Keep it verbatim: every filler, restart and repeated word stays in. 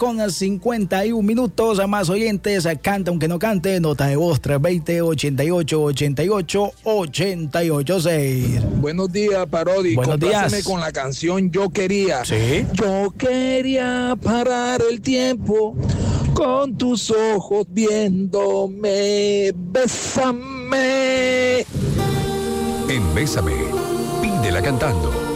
con cincuenta y un minutos. A más oyentes, canta aunque no cante, nota de voz tres dos cero, ochenta y ocho, ochenta y ocho, ochenta y ocho seis. Buenos días, Parodi. Buenos Compláceme días. con la canción Yo Quería. Sí. Yo quería parar el tiempo con tus ojos viéndome. Bésame. En Bésame, pídela cantando.